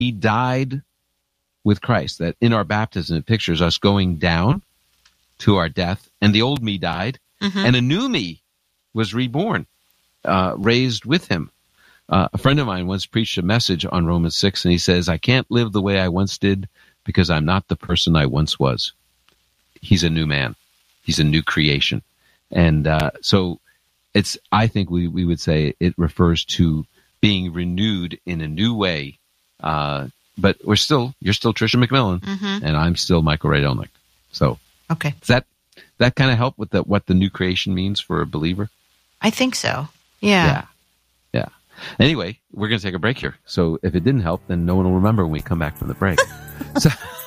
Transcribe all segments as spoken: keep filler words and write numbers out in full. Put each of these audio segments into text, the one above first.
he died with Christ, that in our baptism it pictures us going down to our death, and the old me died, mm-hmm. and a new me was reborn, uh, raised with him. Uh, a friend of mine once preached a message on Romans six, and he says, I can't live the way I once did because I'm not the person I once was. He's a new man. He's a new creation. And uh, so it's, I think we, we would say it refers to being renewed in a new way. Uh, but we're still, you're still Tricia McMillan, mm-hmm. and I'm still Michael Rydelnik. So okay. Does that, that kind of help with the, what the new creation means for a believer? I think so. Yeah. Yeah. Yeah. Anyway, we're going to take a break here. So if it didn't help, then no one will remember when we come back from the break. so,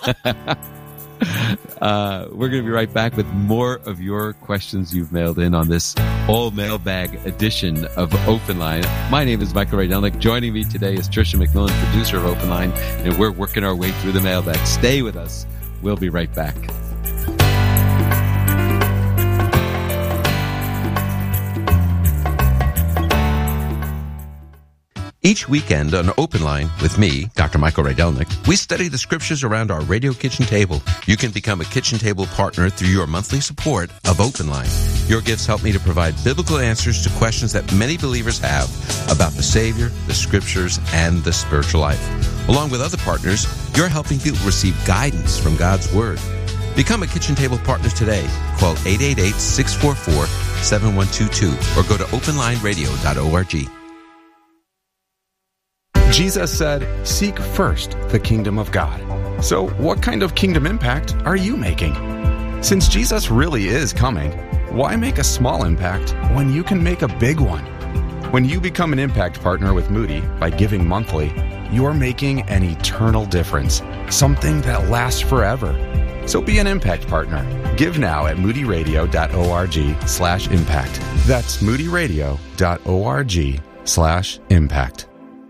uh, we're going to be right back with more of your questions you've mailed in on this all mailbag edition of Open Line. My name is Michael Rydelnik. Joining me today is Tricia McMillan, producer of Open Line, and we're working our way through the mailbag. Stay with us. We'll be right back. Each weekend on Open Line with me, Doctor Michael Rydelnik, we study the scriptures around our radio kitchen table. You can become a kitchen table partner through your monthly support of Open Line. Your gifts help me to provide biblical answers to questions that many believers have about the Savior, the scriptures, and the spiritual life. Along with other partners, you're helping people receive guidance from God's Word. Become a kitchen table partner today. Call eight eight eight, six four four, seven one two two or go to open line radio dot org. Jesus said, seek first the kingdom of God. So what kind of kingdom impact are you making? Since Jesus really is coming, why make a small impact when you can make a big one? When you become an impact partner with Moody by giving monthly, you're making an eternal difference, something that lasts forever. So be an impact partner. Give now at moody radio dot org slash impact. That's moody radio dot org slash impact.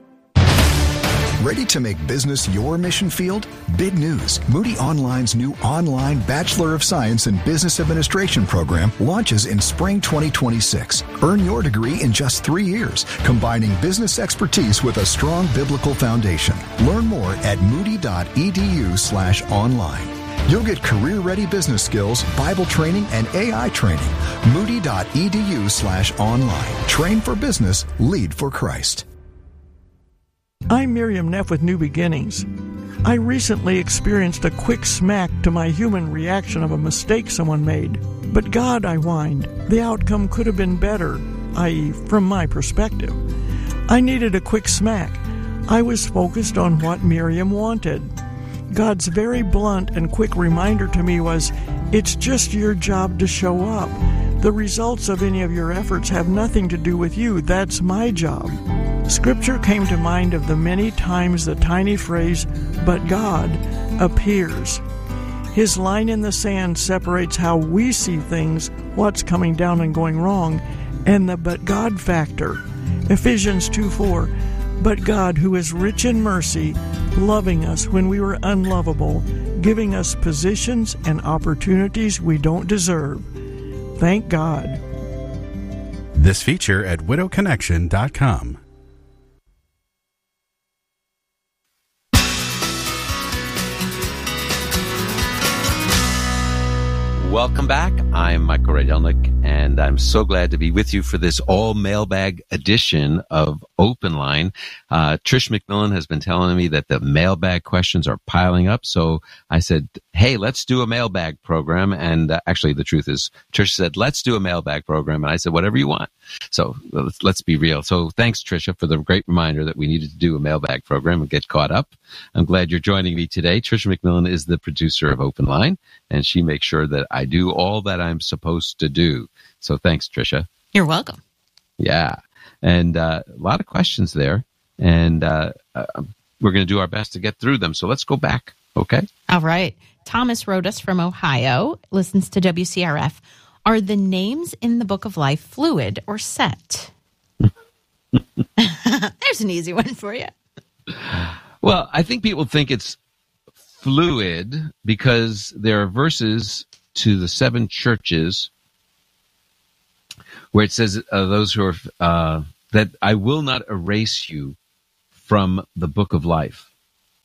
Ready to make business your mission field? Big news. Moody Online's new online Bachelor of Science in Business Administration program launches in spring twenty twenty-six. Earn your degree in just three years, combining business expertise with a strong biblical foundation. Learn more at moody dot e d u slash online. You'll get career-ready business skills, Bible training, and A I training. moody dot e d u slash online. Train for business, lead for Christ. I'm Miriam Neff with New Beginnings. I recently experienced a quick smack to my human reaction of a mistake someone made. But God, I whined, the outcome could have been better, that is, from my perspective. I needed a quick smack. I was focused on what Miriam wanted. God's very blunt and quick reminder to me was, it's just your job to show up. The results of any of your efforts have nothing to do with you. That's my job. Scripture came to mind of the many times the tiny phrase, but God, appears. His line in the sand separates how we see things, what's coming down and going wrong, and the but God factor. Ephesians two four, but God, who is rich in mercy, loving us when we were unlovable, giving us positions and opportunities we don't deserve. Thank God. This feature at widow connection dot com. Welcome back. I'm Michael Rydelnik, and I'm so glad to be with you for this all mailbag edition of Open Line. Uh, Trish McMillan has been telling me that the mailbag questions are piling up, so I said, hey, let's do a mailbag program. And uh, actually, the truth is, Trish said, let's do a mailbag program, and I said, whatever you want. So let's, let's be real. So thanks, Tricia, for the great reminder that we needed to do a mailbag program and get caught up. I'm glad you're joining me today. Tricia McMillan is the producer of Open Line, and she makes sure that I do all that I'm supposed to do. So thanks, Tricia. You're welcome. Yeah. And uh, a lot of questions there, and uh, uh, we're going to do our best to get through them. So let's go back, okay? All right. Thomas wrote us from Ohio, listens to W C R F. Are the names in the Book of Life fluid or set? There's an easy one for you. Well, I think people think it's fluid because there are verses to the seven churches where it says uh, those who are uh, that I will not erase you from the book of life.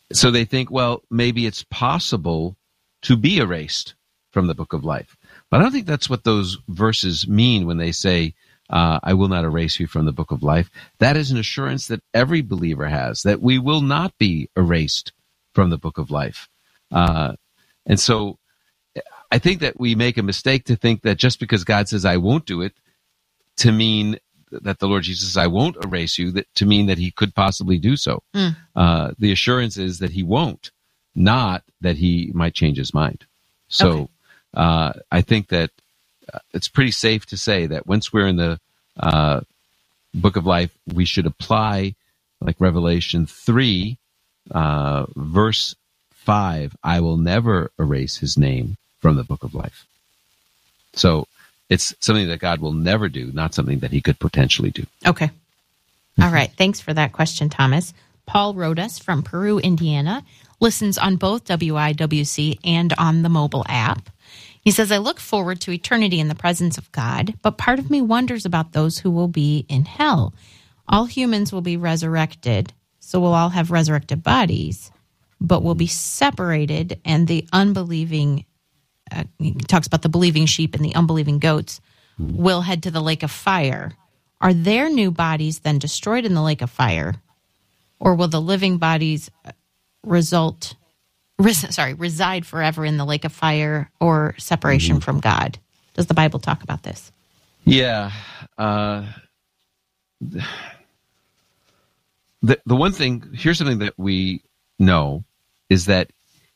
so they think, well, maybe it's possible to be erased from the book of life. But I don't think that's what those verses mean when they say, uh, I will not erase you from the book of life. That is an assurance that every believer has, that we will not be erased from the book of life. Uh, and so I think that we make a mistake to think that just because God says, I won't do it, to mean that the Lord Jesus says, I won't erase you, that to mean that he could possibly do so. Mm. Uh, the assurance is that he won't, not that he might change his mind. So okay. uh, I think that it's pretty safe to say that once we're in the uh, book of life, we should apply, like Revelation three, uh, verse five, I will never erase his name from the book of life. So it's something that God will never do, not something that he could potentially do. Okay. All right. Thanks for that question, Thomas. Paul wrote us from Peru, Indiana, listens on both W I W C and on the mobile app. He says, I look forward to eternity in the presence of God, but part of me wonders about those who will be in hell. All humans will be resurrected, so we'll all have resurrected bodies, but we'll be separated, and the unbelieving, uh, he talks about the believing sheep and the unbelieving goats, will head to the lake of fire. Are their new bodies then destroyed in the lake of fire, or will the living bodies result... Res- sorry, reside forever in the lake of fire or separation mm-hmm. from God? Does the Bible talk about this? Yeah. Uh, the, the one thing, here's something that we know, is that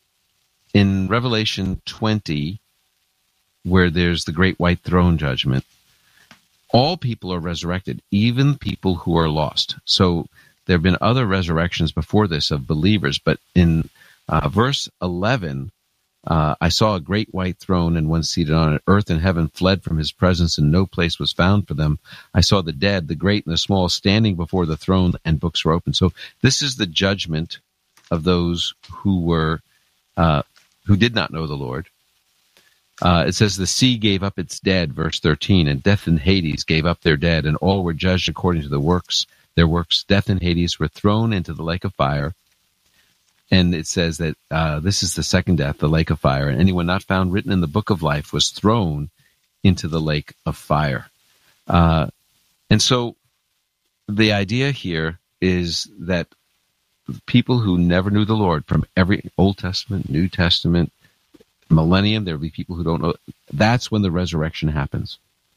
in Revelation twenty, where there's the great white throne judgment, all people are resurrected, even people who are lost. So there have been other resurrections before this of believers, but in Uh, verse eleven, uh, I saw a great white throne and one seated on it. Earth and heaven fled from his presence, and no place was found for them. I saw the dead, the great and the small, standing before the throne, and books were opened. So this is the judgment of those who were uh, who did not know the Lord. Uh, it says the sea gave up its dead, verse thirteen, and death and Hades gave up their dead, and all were judged according to the works, their works. Death and Hades were thrown into the lake of fire. And it says that uh, this is the second death, the lake of fire, and anyone not found written in the book of life was thrown into the lake of fire. Uh, and so the idea here is that people who never knew the Lord, from every Old Testament, New Testament, millennium, there will be people who don't know. That's when the resurrection happens.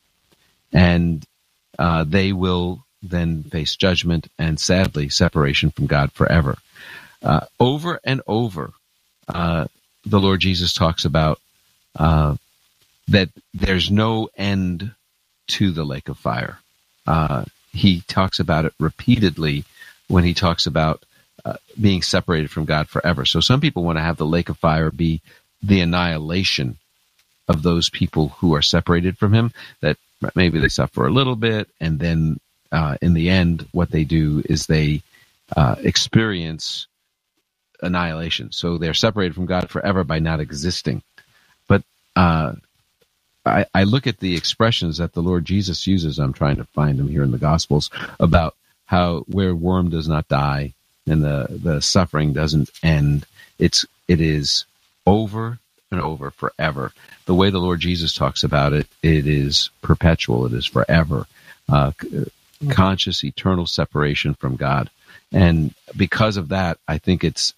And uh, they will then face judgment and, sadly, separation from God forever. Uh, over and over, uh, the Lord Jesus talks about uh, that there's no end to the lake of fire. Uh, he talks about it repeatedly when he talks about uh, being separated from God forever. So some people want to have the lake of fire be the annihilation of those people who are separated from him, that maybe they suffer a little bit, and then uh, in the end, what they do is they uh, experience annihilation. So they're separated from God forever by not existing. But uh, I, I look at the expressions that the Lord Jesus uses. I'm trying to find them here in the Gospels about how where worm does not die and the, the suffering doesn't end. It's it is over and over forever. The way the Lord Jesus talks about it, it is perpetual. It is forever. Uh, conscious, eternal separation from God. And because of that, I think it's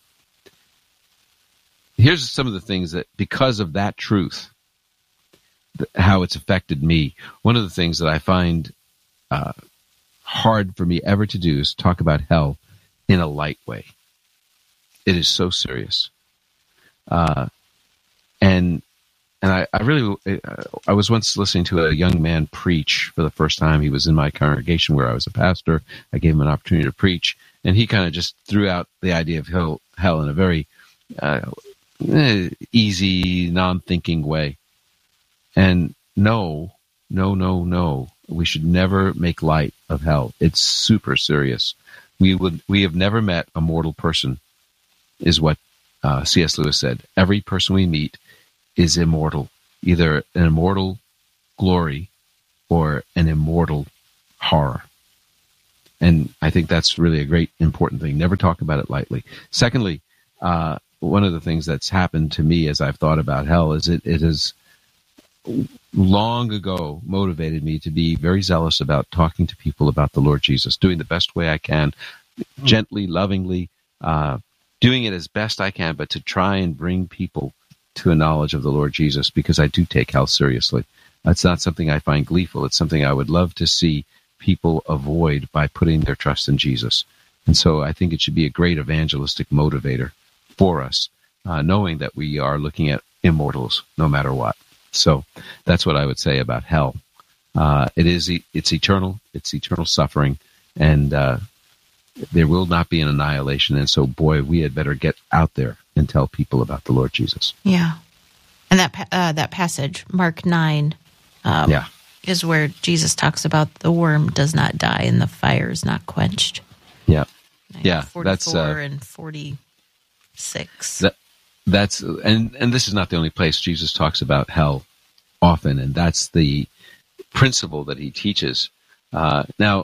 here's some of the things that, because of that truth, how it's affected me. One of the things that I find uh, hard for me ever to do is talk about hell in a light way. It is so serious. Uh, and and I, I really, I was once listening to a young man preach for the first time. He was in my congregation where I was a pastor. I gave him an opportunity to preach, and he kind of just threw out the idea of hell, hell in a very uh, easy, non-thinking way. And no, no, no, no, we should never make light of hell. It's super serious. We would, we have never met a mortal person, is what uh, C S Lewis said. Every person we meet is immortal, either an immortal glory or an immortal horror. And I think that's really a great, important thing. Never talk about it lightly. Secondly, uh, one of the things that's happened to me as I've thought about hell is it, it has long ago motivated me to be very zealous about talking to people about the Lord Jesus, doing the best way I can, gently, lovingly, uh, doing it as best I can, but to try and bring people to a knowledge of the Lord Jesus, because I do take hell seriously. That's not something I find gleeful. It's something I would love to see people avoid by putting their trust in Jesus. And so I think it should be a great evangelistic motivator for us, uh, knowing that we are looking at immortals no matter what. So that's what I would say about hell. Uh, it is, it's eternal, it's eternal suffering, and uh, there will not be an annihilation. And so, boy, we had better get out there and tell people about the Lord Jesus. Yeah. And that uh, that passage, Mark nine, um, yeah. is where Jesus talks about the worm does not die and the fire is not quenched. Yeah. Yeah. forty-four That's uh, and forty-six. That, that's and, and this is not the only place Jesus talks about hell often, and that's the principle that he teaches. Uh, now,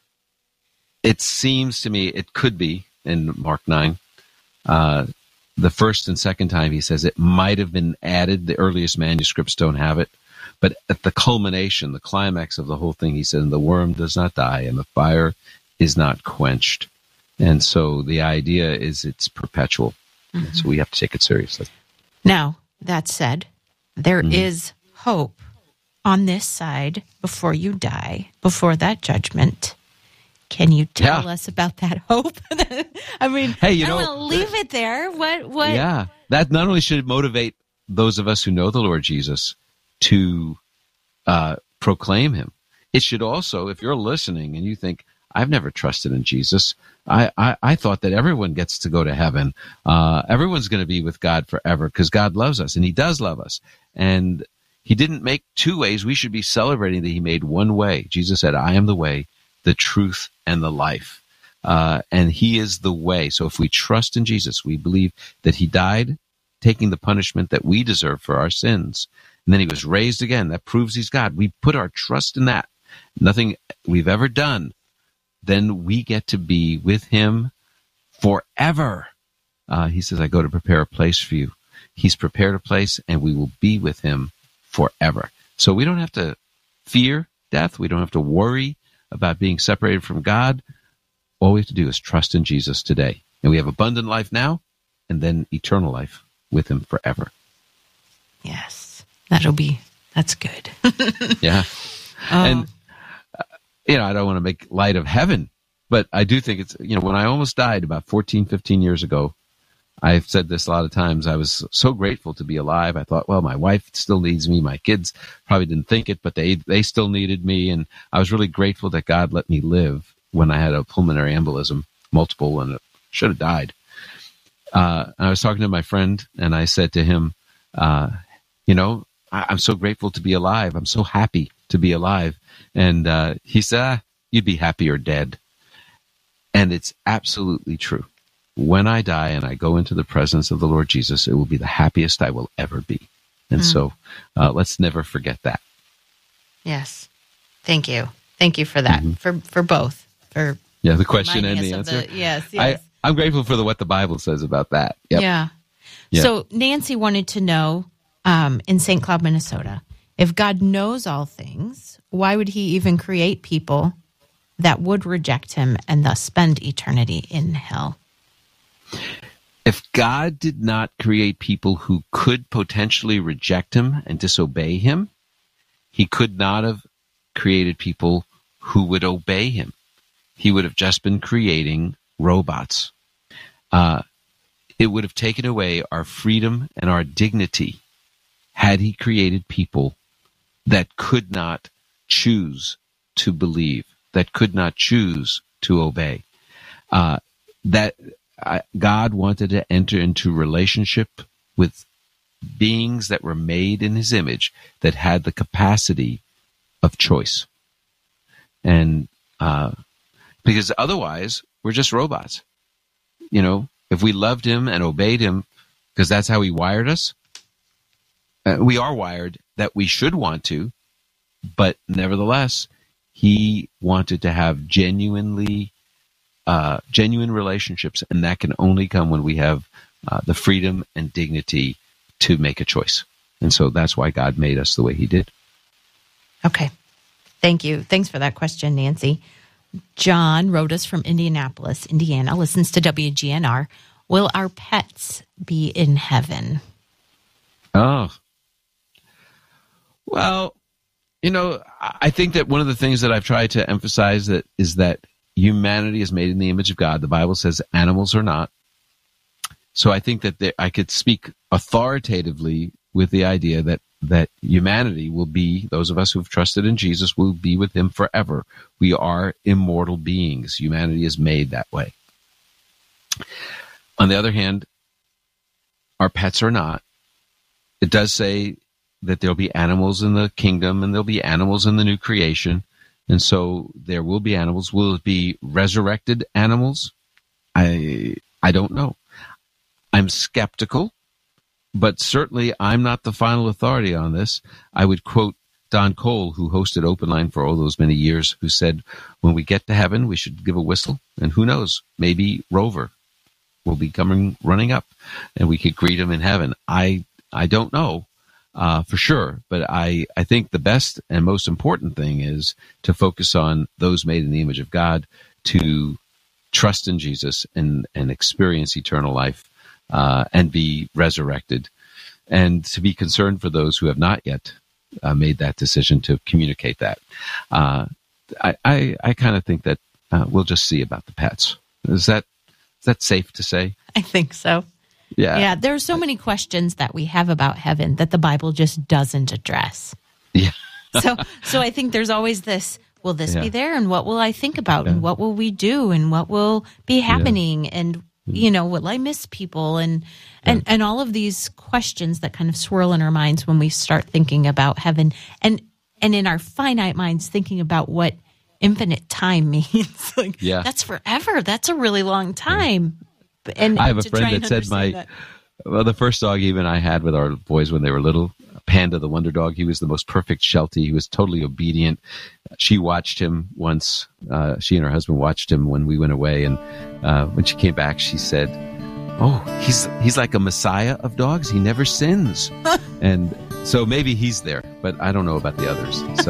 it seems to me it could be in Mark nine, uh, the first and second time he says it might have been added. The earliest manuscripts don't have it. But at the culmination, the climax of the whole thing, he said, the worm does not die and the fire is not quenched. And so the idea is it's perpetual. Mm-hmm. So we have to take it seriously. Now, that said, there mm-hmm. is hope on this side before you die, before that judgment. Can you tell yeah. us about that hope? I mean, hey, you I know, don't want to leave it there. What? What? Yeah, that not only should motivate those of us who know the Lord Jesus to uh, proclaim him, it should also, if you're listening and you think, I've never trusted in Jesus, I, I, I thought that everyone gets to go to heaven. Uh, everyone's going to be with God forever because God loves us, and he does love us. And he didn't make two ways. We should be celebrating that he made one way. Jesus said, I am the way, the truth, and the life. Uh, and he is the way. So if we trust in Jesus, we believe that he died, taking the punishment that we deserve for our sins. And then he was raised again. That proves he's God. We put our trust in that. Nothing we've ever done. Then we get to be with him forever. Uh, he says, I go to prepare a place for you. He's prepared a place, and we will be with him forever. So we don't have to fear death. We don't have to worry about being separated from God. All we have to do is trust in Jesus today. And we have abundant life now, and then eternal life with him forever. Yes, that'll be, that's good. yeah. Oh. And, uh, you know, I don't want to make light of heaven, but I do think it's, you know, when I almost died about fourteen, fifteen years ago, I've said this a lot of times, I was so grateful to be alive. I thought, well, my wife still needs me. My kids probably didn't think it, but they, they still needed me. And I was really grateful that God let me live when I had a pulmonary embolism, multiple, and should have died. Uh, and I was talking to my friend, and I said to him, uh, you know, I, I'm so grateful to be alive. I'm so happy to be alive. And uh, he said, ah, you'd be happier dead. And it's absolutely true. When I die and I go into the presence of the Lord Jesus, it will be the happiest I will ever be. And mm. so uh, let's never forget that. Yes. Thank you. Thank you for that, mm-hmm. for for both. For yeah, the question and the answer. The, yes, yes. I, I'm grateful for the, what the Bible says about that. Yep. Yeah. yeah. So Nancy wanted to know, um, in Saint Cloud, Minnesota, if God knows all things, why would he even create people that would reject him and thus spend eternity in hell? If God did not create people who could potentially reject him and disobey him, he could not have created people who would obey him. He would have just been creating robots. Uh, it would have taken away our freedom and our dignity had he created people that could not choose to believe, that could not choose to obey. Uh, that uh, God wanted to enter into relationship with beings that were made in his image, that had the capacity of choice. And uh, because otherwise, we're just robots. You know, if we loved him and obeyed him, because that's how he wired us, uh, we are wired that we should want to, but nevertheless, he wanted to have genuinely, uh, genuine relationships, and that can only come when we have uh, the freedom and dignity to make a choice. And so that's why God made us the way he did. Okay. Thank you. Thanks for that question, Nancy. John wrote us from Indianapolis, Indiana, listens to W G N R. Will our pets be in heaven? Oh. Well, you know, I think that one of the things that I've tried to emphasize that is that humanity is made in the image of God. The Bible says animals are not. So I think that there, I could speak authoritatively with the idea that, that humanity will be, those of us who've trusted in Jesus, will be with him forever. We are immortal beings. Humanity is made that way. On the other hand, our pets are not. It does say that there'll be animals in the kingdom and there'll be animals in the new creation. And so there will be animals. Will it be resurrected animals? I I don't know. I'm skeptical, but certainly I'm not the final authority on this. I would quote Don Cole, who hosted Open Line for all those many years, who said, when we get to heaven, we should give a whistle. And who knows, maybe Rover will be coming running up and we could greet him in heaven. I I don't know uh, for sure, but I, I think the best and most important thing is to focus on those made in the image of God, to trust in Jesus and, and experience eternal life uh, and be resurrected, and to be concerned for those who have not yet uh, made that decision, to communicate that. Uh, I, I, I kind of think that uh, we'll just see about the pets. Is that is that safe to say? I think so. Yeah. Yeah, there are so many questions that we have about heaven that the Bible just doesn't address. Yeah. so so I think there's always this, will this Yeah. be there? And what will I think about? Yeah. And what will we do? And what will be happening? Yeah. And, you know, will I miss people? And, and, yeah. and all of these questions that kind of swirl in our minds when we start thinking about heaven. And, and in our finite minds, thinking about what infinite time means. Like, yeah. that's forever. That's a really long time. And I have a to try friend and that said my, that. well, the first dog even I had with our boys when they were little, Panda, the wonder dog, he was the most perfect Sheltie. He was totally obedient. She watched him once. Uh, she and her husband watched him when we went away. And uh, when she came back, she said, oh, he's he's like a messiah of dogs. He never sins. And so maybe he's there, but I don't know about the others. So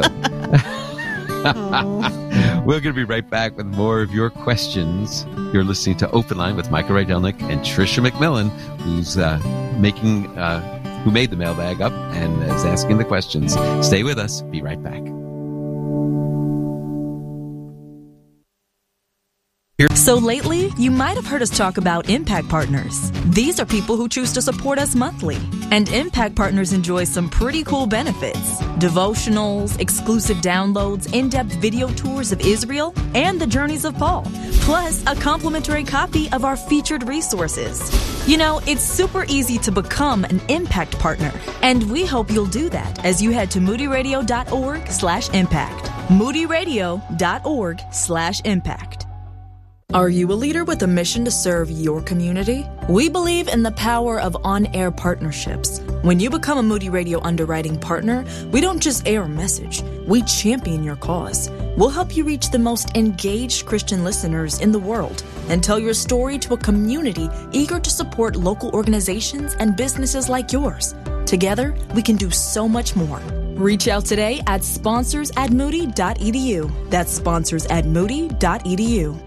we're going to be right back with more of your questions. You're listening to Open Line with Michael Rydelnik and Tricia McMillan, who's uh, making, uh, who made the mailbag up and is asking the questions. Stay with us. Be right back. So lately, you might have heard us talk about Impact Partners. These are people who choose to support us monthly. And Impact Partners enjoy some pretty cool benefits. Devotionals, exclusive downloads, in-depth video tours of Israel, and the journeys of Paul. Plus, a complimentary copy of our featured resources. You know, it's super easy to become an Impact Partner. And we hope you'll do that as you head to moodyradio.org slash impact. moodyradio.org slash impact. Are you a leader with a mission to serve your community? We believe in the power of on-air partnerships. When you become a Moody Radio underwriting partner, we don't just air a message, we champion your cause. We'll help you reach the most engaged Christian listeners in the world and tell your story to a community eager to support local organizations and businesses like yours. Together, we can do so much more. Reach out today at sponsors at moody dot e d u. That's sponsors at moody dot e d u.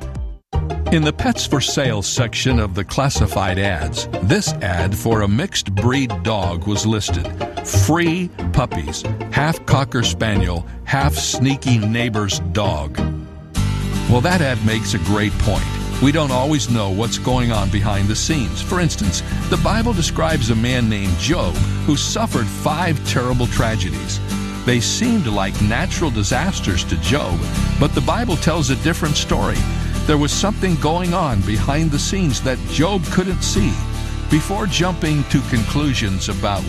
In the Pets for Sale section of the classified ads, this ad for a mixed breed dog was listed. Free puppies, half Cocker Spaniel, half sneaky neighbor's dog. Well, that ad makes a great point. We don't always know what's going on behind the scenes. For instance, the Bible describes a man named Job who suffered five terrible tragedies. They seemed like natural disasters to Job, but the Bible tells a different story. There was something going on behind the scenes that Job couldn't see. Before jumping to conclusions about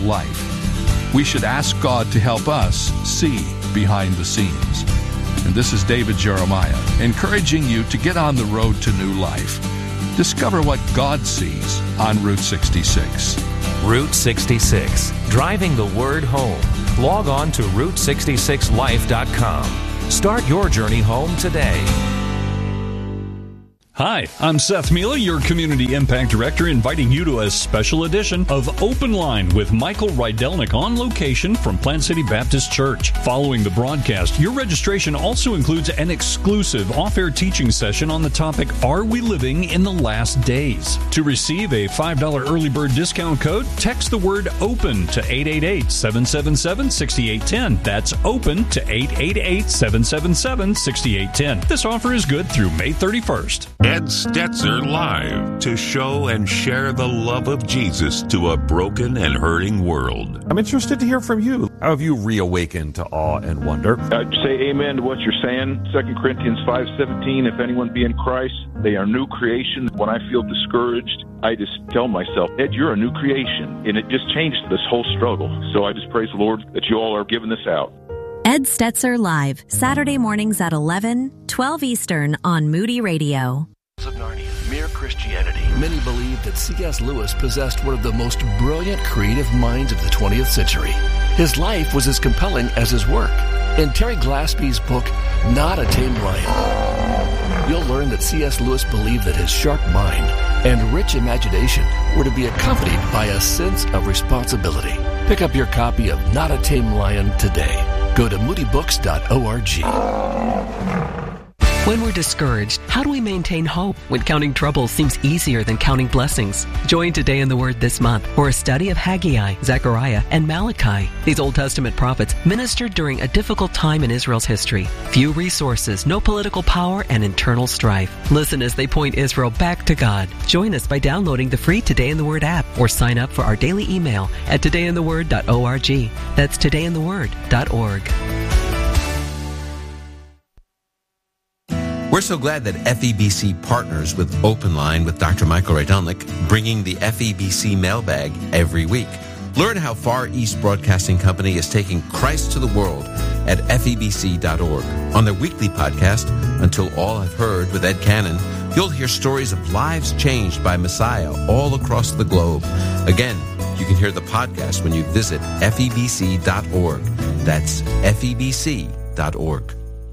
life, we should ask God to help us see behind the scenes. And this is David Jeremiah, encouraging you to get on the road to new life. Discover what God sees on Route sixty-six. Route sixty-six, driving the word home. Log on to route sixty-six life dot com. Start your journey home today. Hi, I'm Seth Mila, your Community Impact Director, inviting you to a special edition of Open Line with Michael Rydelnik on location from Plant City Baptist Church. Following the broadcast, your registration also includes an exclusive off-air teaching session on the topic, Are We Living in the Last Days? To receive a five dollars early bird discount code, text the word OPEN to eight eight eight, seven seven seven, six eight one zero. That's OPEN to eight eight eight, seven seven seven, six eight one zero. This offer is good through May thirty-first. Ed Stetzer live to show and share the love of Jesus to a broken and hurting world. I'm interested to hear from you. How have you reawakened to awe and wonder? I'd say amen to what you're saying. Second Corinthians five seventeen, if anyone be in Christ, they are new creation. When I feel discouraged, I just tell myself, Ed, you're a new creation. And it just changed this whole struggle. So I just praise the Lord that you all are giving this out. Ed Stetzer Live, Saturday mornings at eleven, twelve Eastern on Moody Radio. Of Narnia, Mere Christianity. Many believe that C S Lewis possessed one of the most brilliant creative minds of the twentieth century. His life was as compelling as his work. In Terry Glaspie's book, Not a Tamed Lion, you'll learn that C S Lewis believed that his sharp mind and rich imagination were to be accompanied by a sense of responsibility. Pick up your copy of Not a Tamed Lion today. Go to moody books dot org. When we're discouraged, how do we maintain hope when counting troubles seems easier than counting blessings? Join Today in the Word this month for a study of Haggai, Zechariah, and Malachi. These Old Testament prophets ministered during a difficult time in Israel's history. Few resources, no political power, and internal strife. Listen as they point Israel back to God. Join us by downloading the free Today in the Word app or sign up for our daily email at today in the word dot org. That's today in the word dot org. We're so glad that F E B C partners with Open Line with Doctor Michael Rydelnik, bringing the F E B C mailbag every week. Learn how Far East Broadcasting Company is taking Christ to the world at F E B C dot org. On their weekly podcast, Until All Have Heard with Ed Cannon, you'll hear stories of lives changed by Messiah all across the globe. Again, you can hear the podcast when you visit F E B C dot org. That's F E B C dot org.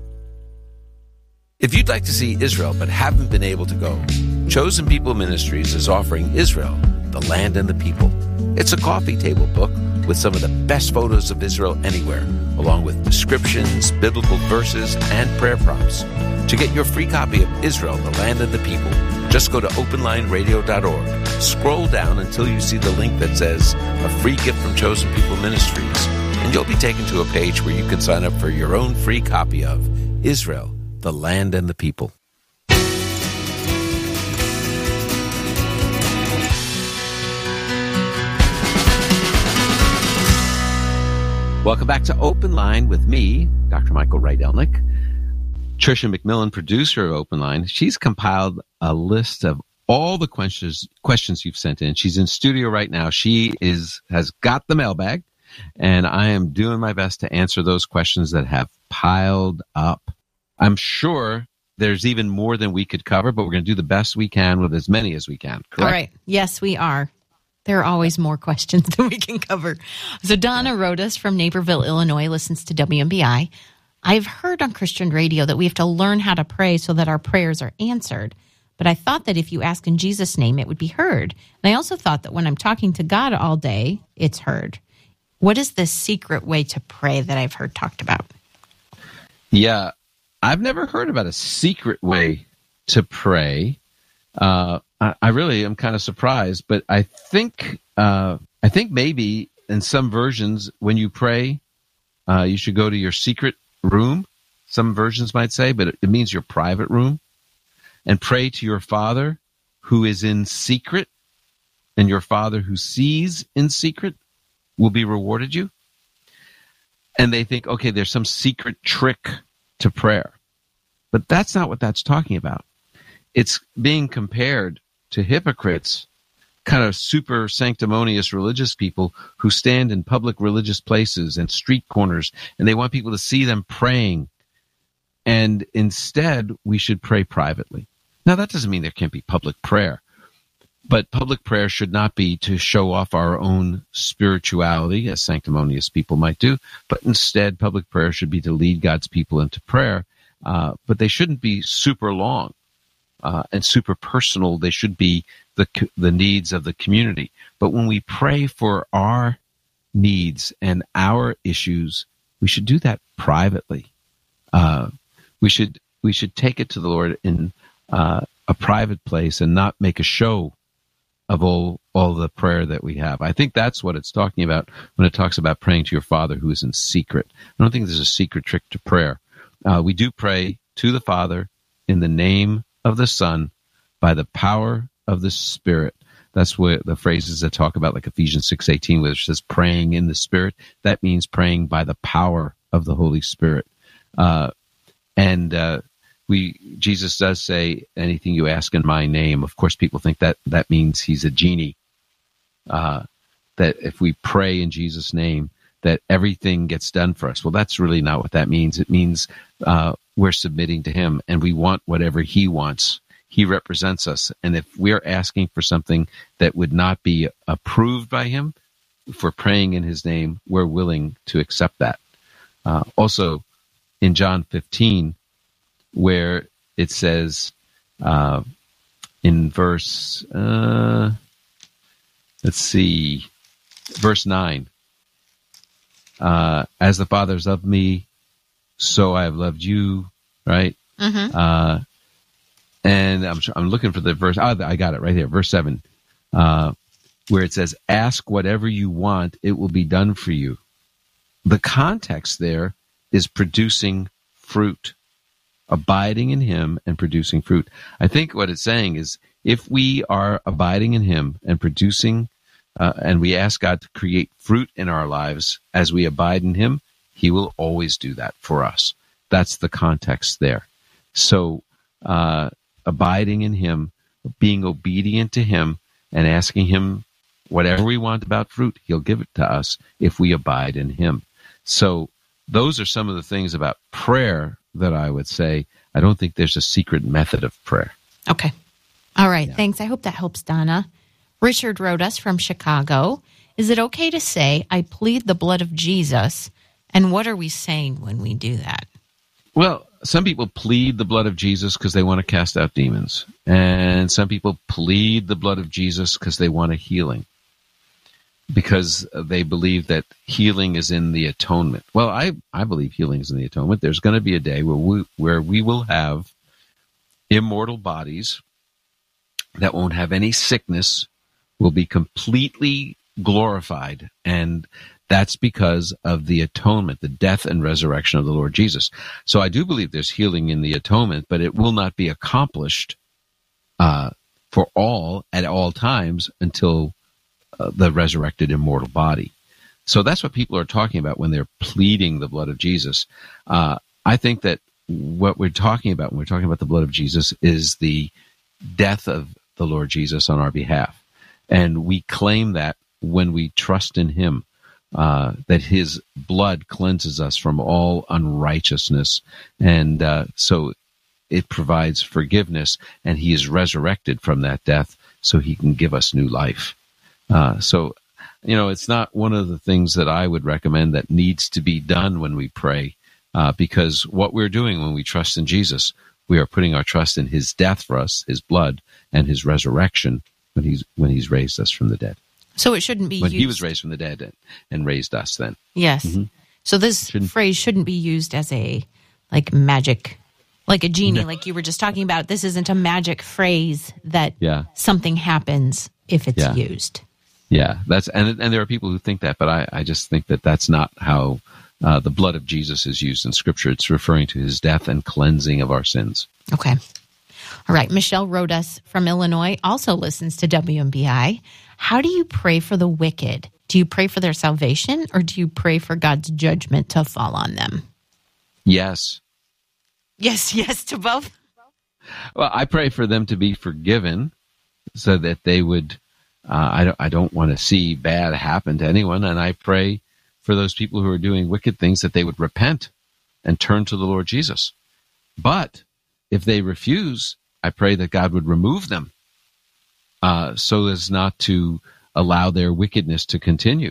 If you'd like to see Israel but haven't been able to go, Chosen People Ministries is offering Israel, the Land and the People. It's a coffee table book with some of the best photos of Israel anywhere, along with descriptions, biblical verses, and prayer prompts. To get your free copy of Israel, the Land and the People, just go to open line radio dot org. Scroll down until you see the link that says a free gift from Chosen People Ministries, and you'll be taken to a page where you can sign up for your own free copy of Israel, the Land and the People. Welcome back to Open Line with me, Doctor Michael Rydelnik. Tricia McMillan, producer of Open Line, she's compiled a list of all the questions questions you've sent in. She's in studio right now. She is has got the mailbag, and I am doing my best to answer those questions that have piled up. I'm sure there's even more than we could cover, but we're going to do the best we can with as many as we can. Correct? All right. Yes, we are. There are always more questions than we can cover. So Donna wrote us from Naperville, Illinois, listens to W M B I. I've heard on Christian radio that we have to learn how to pray so that our prayers are answered. But I thought that if you ask in Jesus' name, it would be heard. And I also thought that when I'm talking to God all day, it's heard. What is the secret way to pray that I've heard talked about? Yeah. I've never heard about a secret way to pray. Uh, I, I really am kind of surprised, but I think uh, I think maybe in some versions when you pray, uh, you should go to your secret room. Some versions might say, but it, it means your private room, and pray to your Father who is in secret, and your Father who sees in secret will be rewarded you. And they think, okay, there's some secret trick to prayer. But that's not what that's talking about. It's being compared to hypocrites, kind of super sanctimonious religious people who stand in public religious places and street corners, and they want people to see them praying. And instead, we should pray privately. Now, that doesn't mean there can't be public prayer, but public prayer should not be to show off our own spirituality, as sanctimonious people might do, but instead, public prayer should be to lead God's people into prayer. Uh, but they shouldn't be super long. uh, and super personal. They should be the the needs of the community. But when we pray for our needs and our issues, we should do that privately. Uh, we should we should take it to the Lord in uh, a private place and not make a show of all all the prayer that we have. I think that's what it's talking about when it talks about praying to your Father who is in secret. I don't think there's a secret trick to prayer. Uh, we do pray to the Father in the name of the Son by the power of the Spirit. That's what the phrases that talk about, like Ephesians six eighteen, which says praying in the Spirit. That means praying by the power of the Holy Spirit. Uh, and uh, we Jesus does say, anything you ask in my name. Of course, people think that that means he's a genie, uh, that if we pray in Jesus' name, that everything gets done for us. Well, that's really not what that means. It means uh, we're submitting to him, and we want whatever he wants. He represents us. And if we're asking for something that would not be approved by him, if we're praying in his name, we're willing to accept that. Uh, also, in John fifteen, where it says uh, in verse, uh, let's see, verse nine, uh, as the Father has loved me, so I have loved you, right? Mm-hmm. Uh, and I'm I'm looking for the verse. Oh, I got it right here, verse seven, uh, where it says, ask whatever you want, it will be done for you. The context there is producing fruit, abiding in him and producing fruit. I think what it's saying is if we are abiding in him and producing, uh, and we ask God to create fruit in our lives as we abide in him, he will always do that for us. That's the context there. So uh, abiding in him, being obedient to him, and asking him whatever we want about fruit, he'll give it to us if we abide in him. So those are some of the things about prayer that I would say. I don't think there's a secret method of prayer. Okay. All right. Yeah. Thanks. I hope that helps, Donna. Richard wrote us from Chicago. Is it okay to say, I plead the blood of Jesus? And what are we saying when we do that? Well, some people plead the blood of Jesus because they want to cast out demons. And some people plead the blood of Jesus because they want a healing, because they believe that healing is in the atonement. Well, I, I believe healing is in the atonement. There's going to be a day where we, where we will have immortal bodies that won't have any sickness, will be completely glorified, and that's because of the atonement, the death and resurrection of the Lord Jesus. So I do believe there's healing in the atonement, but it will not be accomplished uh, for all at all times until Uh, the resurrected immortal body. So that's what people are talking about when they're pleading the blood of Jesus. Uh, I think that what we're talking about when we're talking about the blood of Jesus is the death of the Lord Jesus on our behalf. And we claim that when we trust in him, uh, that his blood cleanses us from all unrighteousness. And uh, so it provides forgiveness, and he is resurrected from that death so he can give us new life. Uh, so, you know, it's not one of the things that I would recommend that needs to be done when we pray, uh, because what we're doing when we trust in Jesus, we are putting our trust in his death for us, his blood, and his resurrection when he's when he's raised us from the dead. So it shouldn't be when used. he was raised from the dead and, and raised us then. Yes. Mm-hmm. So this shouldn't, phrase shouldn't be used as a like magic, like a genie, no. like you were just talking about. This isn't a magic phrase that yeah. something happens if it's yeah. used. Yeah, that's and and there are people who think that, but I, I just think that that's not how uh, the blood of Jesus is used in Scripture. It's referring to his death and cleansing of our sins. Okay. All right. Michelle wrote us from Illinois, also listens to W M B I. How do you pray for the wicked? Do you pray for their salvation, or do you pray for God's judgment to fall on them? Yes. Yes, yes to both. Well, I pray for them to be forgiven so that they would... Uh, I don't, I don't want to see bad happen to anyone, and I pray for those people who are doing wicked things that they would repent and turn to the Lord Jesus. But if they refuse, I pray that God would remove them uh, so as not to allow their wickedness to continue.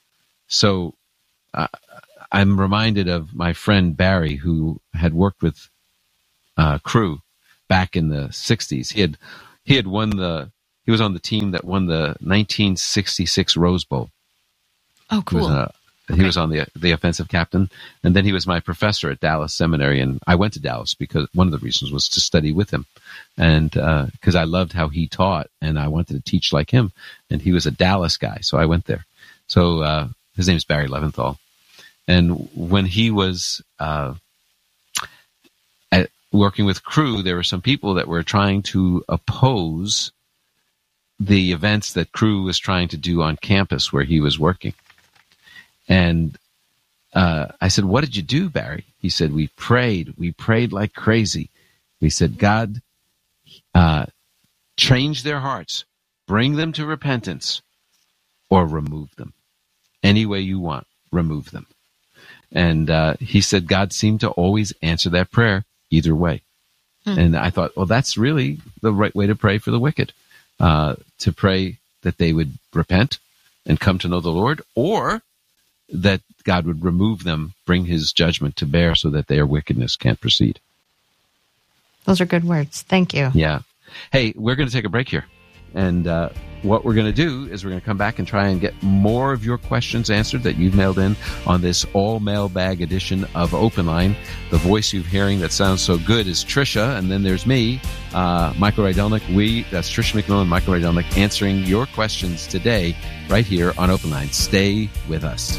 So uh, I'm reminded of my friend Barry, who had worked with uh, Cru back in the sixties. He had he had won the he was on the team that won the nineteen sixty-six Rose Bowl. Oh, cool. He was, uh, okay. he was on the the offensive captain, and then he was my professor at Dallas Seminary, and I went to Dallas because one of the reasons was to study with him, and because uh, I loved how he taught, and I wanted to teach like him, and he was a Dallas guy, so I went there. So uh, his name is Barry Leventhal, and when he was uh, at, working with Cru, there were some people that were trying to oppose the events that Cru was trying to do on campus where he was working. And uh, I said, what did you do, Barry? He said, we prayed. We prayed like crazy. We said, God, uh, change their hearts, bring them to repentance, or remove them. Any way you want, remove them. And uh, he said God seemed to always answer that prayer either way. Hmm. And I thought, well, that's really the right way to pray for the wicked, uh, to pray that they would repent and come to know the Lord, or that God would remove them, bring his judgment to bear so that their wickedness can't proceed. Those are good words. Thank you. Yeah. Hey, we're going to take a break here. And uh, what we're going to do is we're going to come back and try and get more of your questions answered that you've mailed in on this all mailbag edition of Open Line. The voice you're hearing that sounds so good is Tricia, and then there's me, uh, Michael Rydelnik. We, that's Tricia McMillan, Michael Rydelnik, answering your questions today right here on Open Line. Stay with us.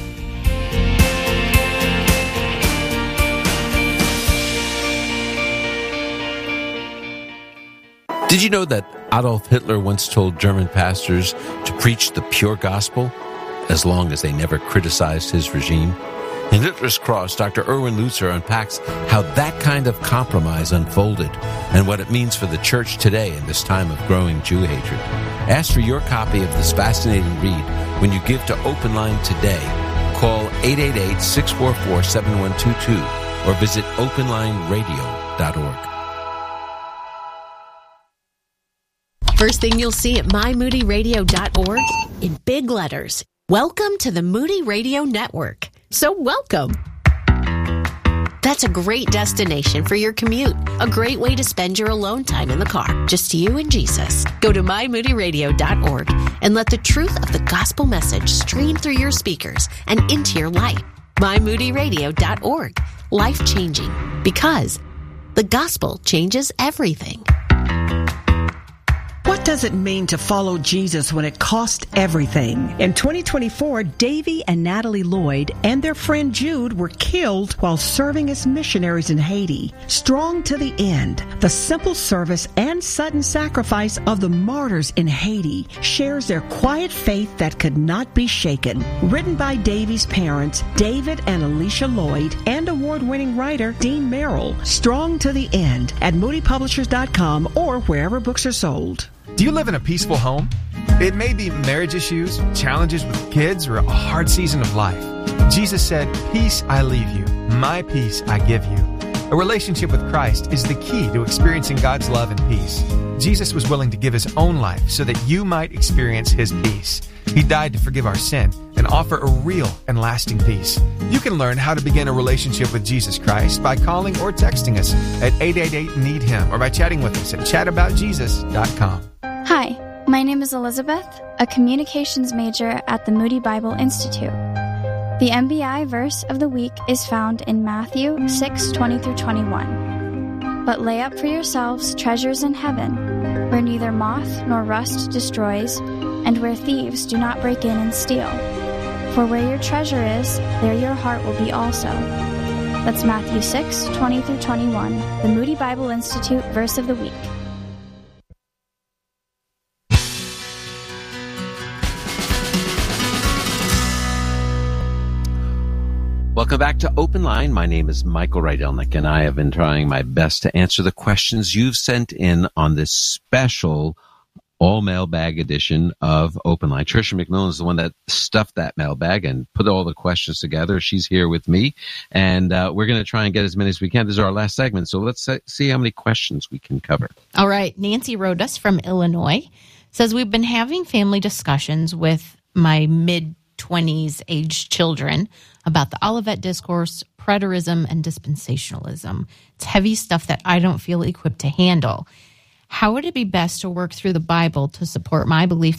Did you know that Adolf Hitler once told German pastors to preach the pure gospel as long as they never criticized his regime? In Hitler's Cross, Doctor Erwin Lutzer unpacks how that kind of compromise unfolded and what it means for the church today in this time of growing Jew hatred. Ask for your copy of this fascinating read when you give to Open Line today. Call eight eight eight, six four four, seven one two two or visit open line radio dot org. First thing you'll see at my moody radio dot org in big letters. Welcome to the Moody Radio Network. So welcome. That's a great destination for your commute. A great way to spend your alone time in the car. Just you and Jesus. Go to my moody radio dot org and let the truth of the gospel message stream through your speakers and into your life. my moody radio dot org. Life-changing. Because the gospel changes everything. What does it mean to follow Jesus when it costs everything? In twenty twenty-four, Davy and Natalie Lloyd and their friend Jude were killed while serving as missionaries in Haiti. Strong to the end, the simple service and sudden sacrifice of the martyrs in Haiti shares their quiet faith that could not be shaken. Written by Davy's parents, David and Alicia Lloyd, and award-winning writer Dean Merrill. Strong to the end at moody publishers dot com or wherever books are sold. Do you live in a peaceful home? It may be marriage issues, challenges with kids, or a hard season of life. Jesus said, "Peace I leave you, my peace I give you." A relationship with Christ is the key to experiencing God's love and peace. Jesus was willing to give his own life so that you might experience his peace. He died to forgive our sin and offer a real and lasting peace. You can learn how to begin a relationship with Jesus Christ by calling or texting us at eight eight eight, need him or by chatting with us at chat about jesus dot com. Hi, my name is Elizabeth, a communications major at the Moody Bible Institute. The M B I verse of the week is found in Matthew six, twenty through twenty-one. But lay up for yourselves treasures in heaven, where neither moth nor rust destroys, and where thieves do not break in and steal. For where your treasure is, there your heart will be also. That's Matthew six, twenty through twenty-one, the Moody Bible Institute verse of the week. Welcome back to Open Line. My name is Michael Rydelnik, and I have been trying my best to answer the questions you've sent in on this special all mailbag edition of Open Line. Tricia McMillan is the one that stuffed that mailbag and put all the questions together. She's here with me, and uh, we're going to try and get as many as we can. This is our last segment, so let's see how many questions we can cover. All right. Nancy wrote us from Illinois. Says, we've been having family discussions with my mid twenties age children about the Olivet Discourse, preterism, and dispensationalism. It's heavy stuff that I don't feel equipped to handle. How would it be best to work through the Bible to support my belief